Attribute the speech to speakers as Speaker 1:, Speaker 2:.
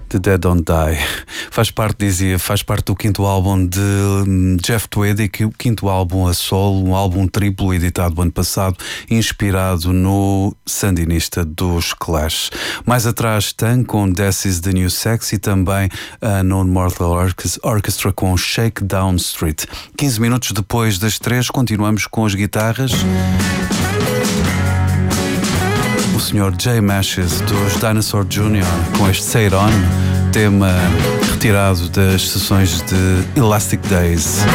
Speaker 1: The Dead Don't Die. Faz parte do quinto álbum de Jeff Tweedy, que o quinto álbum a solo, um álbum triplo editado ano passado, inspirado no sandinista dos Clash. Mais atrás tem com This Is The New Sex e também a Non Mortal Orchestra com Shakedown Street. 15 minutos depois das 3 continuamos com as guitarras. O Sr. Jay Mashes dos Dinosaur Jr. com este Say It On, tema retirado das sessões de Elastic Days.